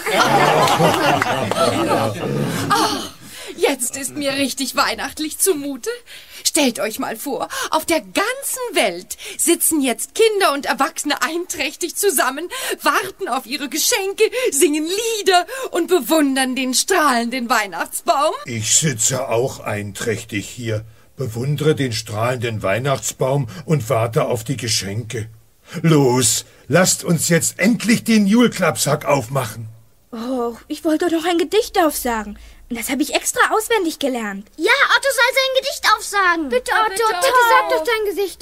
Ach, jetzt ist mir richtig weihnachtlich zumute. Stellt euch mal vor, auf der ganzen Welt sitzen jetzt Kinder und Erwachsene einträchtig zusammen, warten auf ihre Geschenke, singen Lieder und bewundern den strahlenden Weihnachtsbaum. Ich sitze auch einträchtig hier, bewundere den strahlenden Weihnachtsbaum und warte auf die Geschenke. Los, lasst uns jetzt endlich den Julklappsack aufmachen. Oh, ich wollte doch noch ein Gedicht aufsagen. Das habe ich extra auswendig gelernt. Ja, Otto soll sein Gedicht aufsagen. Bitte, Otto, bitte sag doch dein Gesicht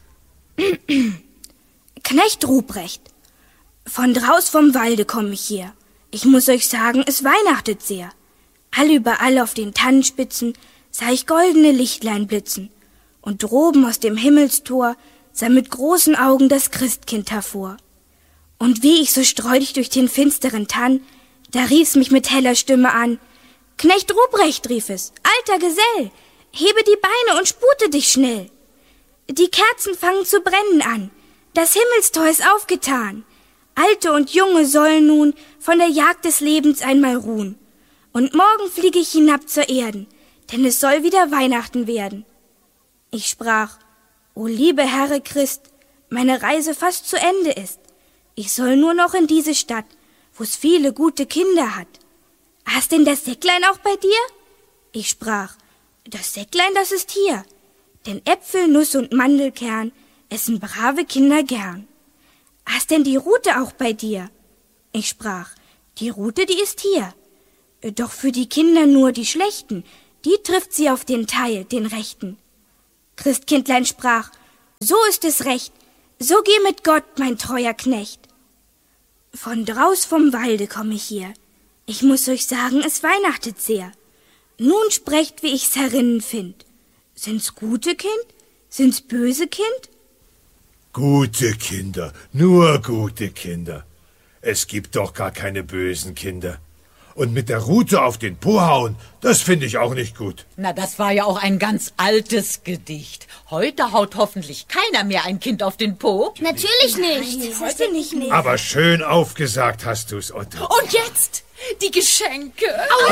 auf. Knecht Ruprecht, von draus vom Walde komm ich her. Ich muss euch sagen, es weihnachtet sehr. Allüberall auf den Tannenspitzen sah ich goldene Lichtlein blitzen. Und droben aus dem Himmelstor sah mit großen Augen das Christkind hervor. Und wie ich so streulich durch den finsteren Tann, da rief's mich mit heller Stimme an: Knecht Ruprecht, rief es, alter Gesell, hebe die Beine und spute dich schnell. Die Kerzen fangen zu brennen an, das Himmelstor ist aufgetan. Alte und Junge sollen nun von der Jagd des Lebens einmal ruhen. Und morgen fliege ich hinab zur Erden, denn es soll wieder Weihnachten werden. Ich sprach: O liebe Herre Christ, meine Reise fast zu Ende ist. Ich soll nur noch in diese Stadt, wo's viele gute Kinder hat. Hast denn das Säcklein auch bei dir? Ich sprach: Das Säcklein, das ist hier. Denn Äpfel, Nuss und Mandelkern essen brave Kinder gern. Hast denn die Rute auch bei dir? Ich sprach: Die Rute, die ist hier. Doch für die Kinder nur die Schlechten, die trifft sie auf den Teil, den Rechten. Christkindlein sprach: So ist es recht, so geh mit Gott, mein treuer Knecht. Von draus vom Walde komm ich hier. Ich muss euch sagen, es weihnachtet sehr. Nun sprecht, wie ich's herinnen find. Sind's gute Kind? Sind's böse Kind? Gute Kinder, nur gute Kinder. Es gibt doch gar keine bösen Kinder. Und mit der Rute auf den Po hauen, das finde ich auch nicht gut. Na, das war ja auch ein ganz altes Gedicht. Heute haut hoffentlich keiner mehr ein Kind auf den Po. Natürlich nicht. Heute nicht. Aber schön aufgesagt hast du's, Otto. Und jetzt die Geschenke. Oh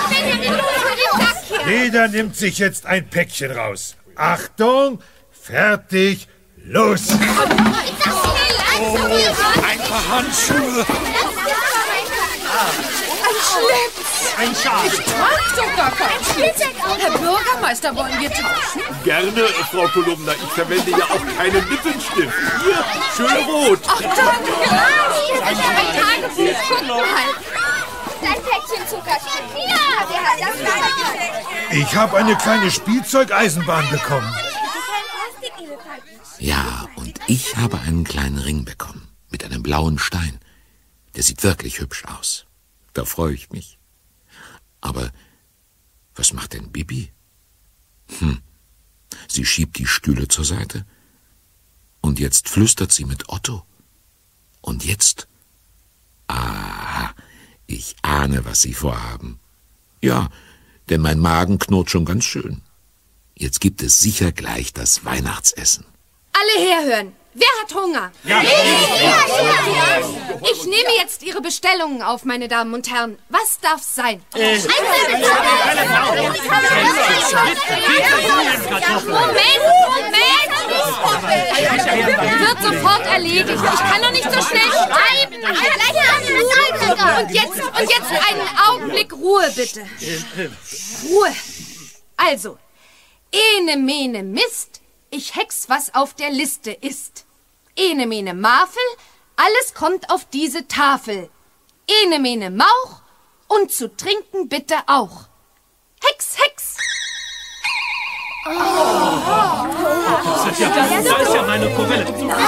ja! Jeder nimmt sich jetzt ein Päckchen raus. Achtung, fertig, los! Ein paar Handschuhe. Ein Schlips. Ein Schal. Ich trag doch gar keinen Schlips. Herr Bürgermeister, wollen wir tauschen? Gerne, Frau Kolumna. Ich verwende ja auch keinen Lippenstift. Hier, schön rot. Ach, danke. Mein Tagebuch, guck mal. Dein Päckchen Zuckerstückchen. Ja, wer hat das weitergeschenkt? Ich habe eine kleine Spielzeugeisenbahn bekommen. Ja, und ich habe einen kleinen Ring bekommen mit einem blauen Stein. Der sieht wirklich hübsch aus. Da freue ich mich. Aber was macht denn Bibi? Sie schiebt die Stühle zur Seite. Und jetzt flüstert sie mit Otto. Und jetzt? Aha, ich ahne, was sie vorhaben. Ja, denn mein Magen knurrt schon ganz schön. Jetzt gibt es sicher gleich das Weihnachtsessen. Alle herhören. Wer hat Hunger? Ja. Ich nehme jetzt Ihre Bestellungen auf, meine Damen und Herren. Was darf's sein? Wird sofort erledigt. Ich kann doch nicht so schnell schreiben. Und jetzt einen Augenblick Ruhe, bitte. Ruhe. Also, ene, mene, Mist, ich hex, was auf der Liste ist. Ene, mene, Mafel, alles kommt auf diese Tafel. Ene, mene, Mauch und zu trinken bitte auch. Hex, Hex. Das ist ja meine Forelle. Gib mir mal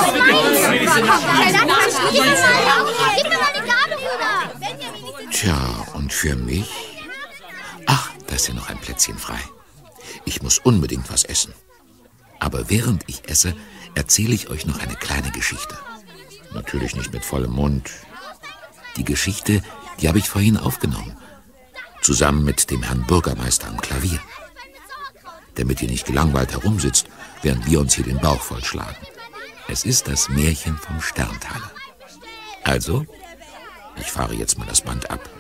eine Gabel rüber. Tja, und für mich? Ach, da ist ja noch ein Plätzchen frei. Ich muss unbedingt was essen. Aber während ich esse, erzähle ich euch noch eine kleine Geschichte. Natürlich nicht mit vollem Mund. Die Geschichte, die habe ich vorhin aufgenommen. Zusammen mit dem Herrn Bürgermeister am Klavier. Damit ihr nicht gelangweilt herumsitzt, während wir uns hier den Bauch vollschlagen. Es ist das Märchen vom Sterntaler. Also, Ich fahre jetzt mal das Band ab.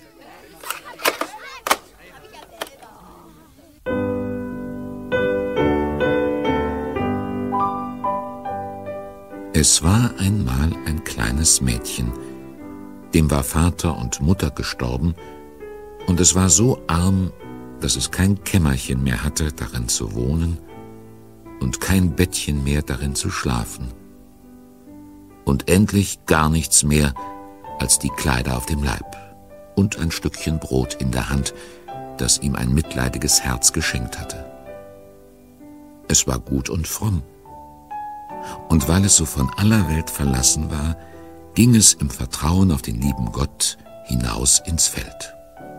Es war einmal ein kleines Mädchen, dem war Vater und Mutter gestorben, und es war so arm, dass es kein Kämmerchen mehr hatte, darin zu wohnen, und kein Bettchen mehr, darin zu schlafen. Und endlich gar nichts mehr als die Kleider auf dem Leib und ein Stückchen Brot in der Hand, das ihm ein mitleidiges Herz geschenkt hatte. Es war gut und fromm. Und weil es so von aller Welt verlassen war, ging es im Vertrauen auf den lieben Gott hinaus ins Feld.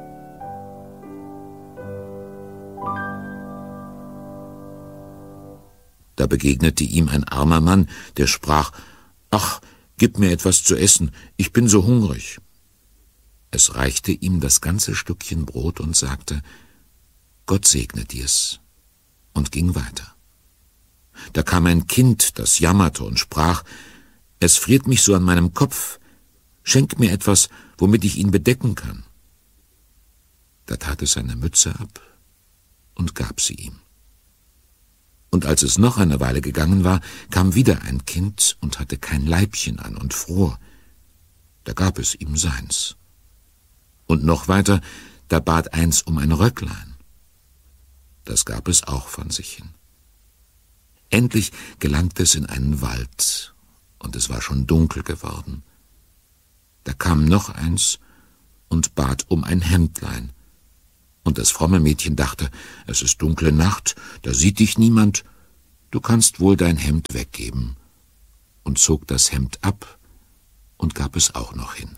Da begegnete ihm ein armer Mann, der sprach: »Ach, gib mir etwas zu essen, ich bin so hungrig.« Es reichte ihm das ganze Stückchen Brot und sagte: »Gott segne dir's«, und ging weiter. Da kam ein Kind, das jammerte und sprach: »Es friert mich so an meinem Kopf, schenk mir etwas, womit ich ihn bedecken kann.« Da tat es seine Mütze ab und gab sie ihm. Und als es noch eine Weile gegangen war, kam wieder ein Kind und hatte kein Leibchen an und fror. Da gab es ihm seins. Und noch weiter, da bat eins um ein Röcklein. Das gab es auch von sich hin. Endlich gelangte es in einen Wald, und es war schon dunkel geworden. Da kam noch eins und bat um ein Hemdlein. Und das fromme Mädchen dachte: Es ist dunkle Nacht, da sieht dich niemand, du kannst wohl dein Hemd weggeben, und zog das Hemd ab und gab es auch noch hin.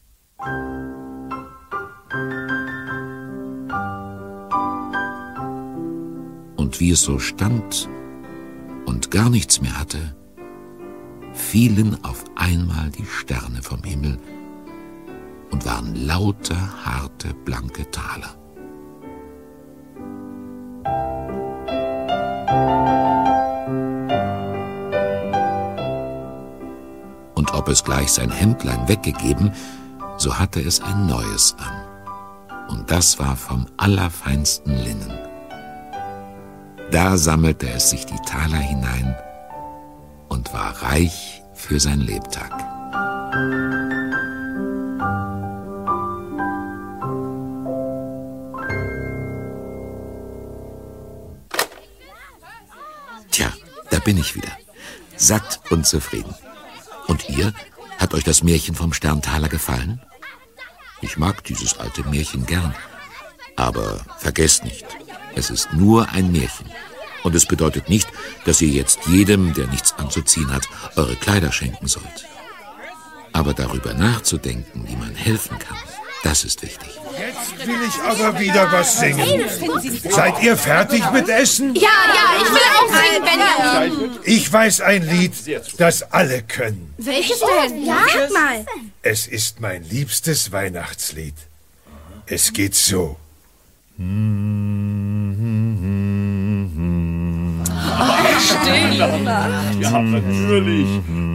Und wie es so stand und gar nichts mehr hatte, fielen auf einmal die Sterne vom Himmel und waren lauter, harte, blanke Taler. Und ob es gleich sein Hemdlein weggegeben, so hatte es ein neues an. Und das war vom allerfeinsten Linnen. Da sammelte es sich die Taler hinein und war reich für sein Lebtag. Tja, da bin ich wieder, satt und zufrieden. Und ihr, hat euch das Märchen vom Sterntaler gefallen? Ich mag dieses alte Märchen gern, aber vergesst nicht, es ist nur ein Märchen. Und es bedeutet nicht, dass ihr jetzt jedem, der nichts anzuziehen hat, eure Kleider schenken sollt. Aber darüber nachzudenken, wie man helfen kann, das ist wichtig. Jetzt will ich aber wieder was singen. Seid ihr fertig mit Essen? Ja, ich will auch singen, Benjamin. Ich weiß ein Lied, das alle können. Welches denn? Ja? Sag mal. Es ist mein liebstes Weihnachtslied. Es geht so. Ja, natürlich.